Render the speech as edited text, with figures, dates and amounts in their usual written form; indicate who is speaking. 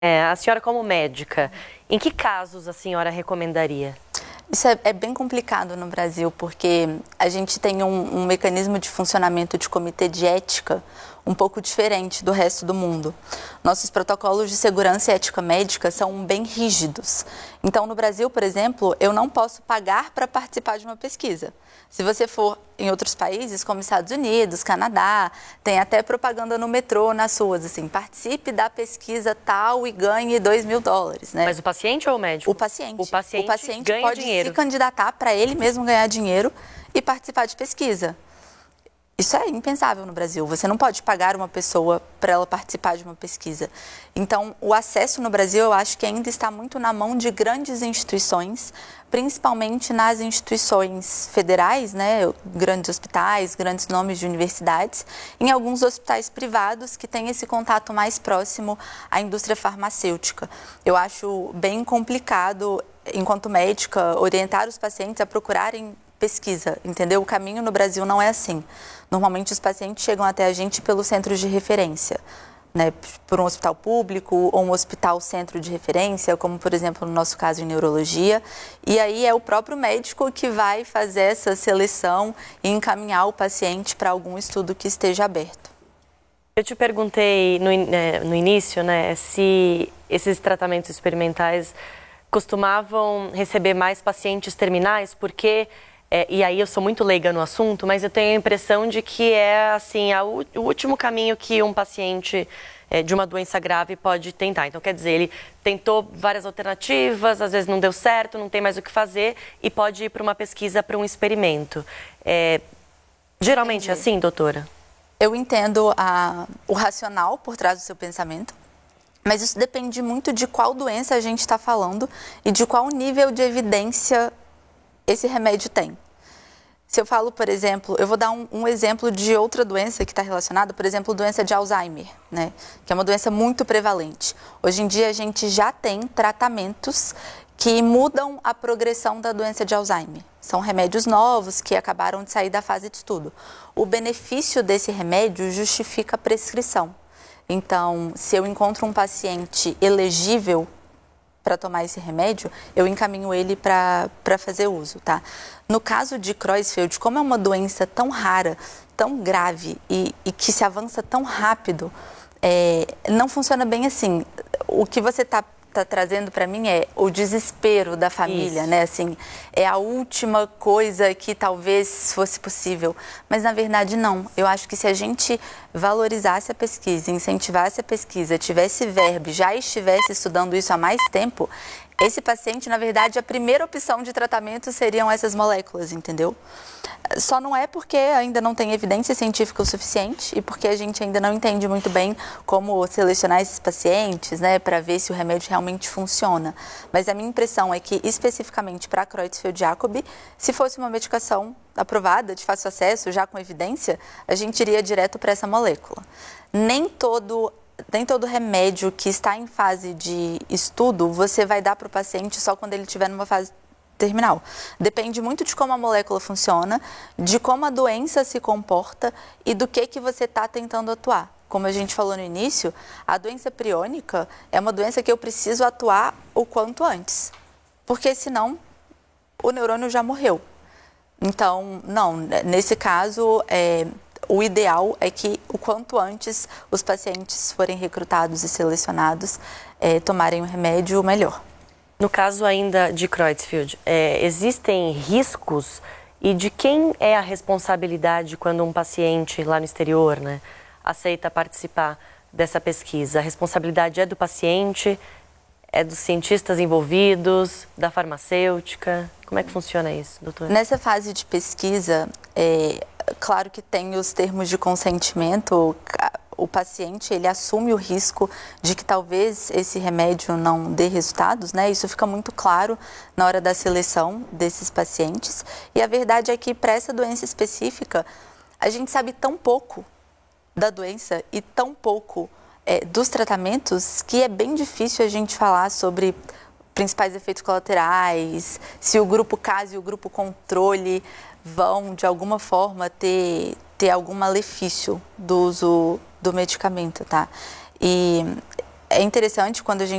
Speaker 1: A senhora como médica, em que casos a senhora recomendaria?
Speaker 2: Isso é bem complicado no Brasil, porque a gente tem um mecanismo de funcionamento de comitê de ética um pouco diferente do resto do mundo. Nossos protocolos de segurança e ética médica são bem rígidos. Então, no Brasil, por exemplo, eu não posso pagar para participar de uma pesquisa. Se você for em outros países, como Estados Unidos, Canadá, tem até propaganda no metrô, nas ruas, assim, participe da pesquisa tal e ganhe $2.000, né?
Speaker 1: Mas o paciente ou o médico?
Speaker 2: O paciente.
Speaker 1: O paciente ganha
Speaker 2: pode
Speaker 1: dinheiro.
Speaker 2: se candidatar para ele mesmo ganhar dinheiro e participar de pesquisa. Isso é impensável no Brasil. Você não pode pagar uma pessoa para ela participar de uma pesquisa. Então, o acesso no Brasil, eu acho que ainda está muito na mão de grandes instituições, principalmente nas instituições federais, né? Grandes hospitais, grandes nomes de universidades, em alguns hospitais privados que têm esse contato mais próximo à indústria farmacêutica. Eu acho bem complicado, enquanto médica, orientar os pacientes a procurarem pesquisa, entendeu? O caminho no Brasil não é assim. Normalmente os pacientes chegam até a gente pelos centros de referência, né? Por um hospital público ou um hospital centro de referência, como por exemplo no nosso caso em neurologia. E aí é o próprio médico que vai fazer essa seleção e encaminhar o paciente para algum estudo que esteja aberto.
Speaker 1: Eu te perguntei no início, né, se esses tratamentos experimentais costumavam receber mais pacientes terminais, porque e aí eu sou muito leiga no assunto, mas eu tenho a impressão de que é assim, o último caminho que um paciente de uma doença grave pode tentar. Então, quer dizer, ele tentou várias alternativas, às vezes não deu certo, não tem mais o que fazer e pode ir para uma pesquisa, para um experimento. Geralmente é assim, doutora?
Speaker 2: Eu entendo o racional por trás do seu pensamento, mas isso depende muito de qual doença a gente está falando e de qual nível de evidência esse remédio tem. Se eu falo, por exemplo, eu vou dar um exemplo de outra doença que está relacionada, por exemplo, doença de Alzheimer, né? Que é uma doença muito prevalente. Hoje em dia a gente já tem tratamentos que mudam a progressão da doença de Alzheimer. São remédios novos que acabaram de sair da fase de estudo. O benefício desse remédio justifica a prescrição. Então, se eu encontro um paciente elegível para tomar esse remédio, eu encaminho ele para fazer uso, tá? No caso de Creutzfeldt, como é uma doença tão rara, tão grave e que se avança tão rápido, não funciona bem assim. O que você tá trazendo para mim é o desespero da família,
Speaker 1: Isso.
Speaker 2: né? Assim, é a última coisa que talvez fosse possível. Mas, na verdade, não. Eu acho que se a gente valorizasse a pesquisa, incentivasse a pesquisa, tivesse verba, já estivesse estudando isso há mais tempo, esse paciente, na verdade, a primeira opção de tratamento seriam essas moléculas, entendeu? Só não é porque ainda não tem evidência científica o suficiente e porque a gente ainda não entende muito bem como selecionar esses pacientes, né, para ver se o remédio realmente funciona. Mas a minha impressão é que, especificamente para Creutzfeldt-Jakob, se fosse uma medicação aprovada, de fácil acesso, já com evidência, a gente iria direto para essa molécula. Nem todo remédio que está em fase de estudo, você vai dar para o paciente só quando ele estiver numa fase terminal. Depende muito de como a molécula funciona, de como a doença se comporta e do que você está tentando atuar. Como a gente falou no início, a doença priônica é uma doença que eu preciso atuar o quanto antes, porque senão o neurônio já morreu. Então, não, nesse caso, o ideal é que o quanto antes os pacientes forem recrutados e selecionados, tomarem o remédio, melhor.
Speaker 1: No caso ainda de Creutzfeldt, existem riscos e de quem é a responsabilidade quando um paciente lá no exterior, né, aceita participar dessa pesquisa? A responsabilidade é do paciente, é dos cientistas envolvidos, da farmacêutica? Como é que funciona isso, doutora?
Speaker 2: Nessa fase de pesquisa, claro que tem os termos de consentimento. O paciente, ele assume o risco de que talvez esse remédio não dê resultados, né? Isso fica muito claro na hora da seleção desses pacientes. E a verdade é que para essa doença específica, a gente sabe tão pouco da doença e tão pouco dos tratamentos que é bem difícil a gente falar sobre principais efeitos colaterais, se o grupo CAS e o grupo controle vão, de alguma forma, ter algum malefício do uso do medicamento, tá? E é interessante quando a gente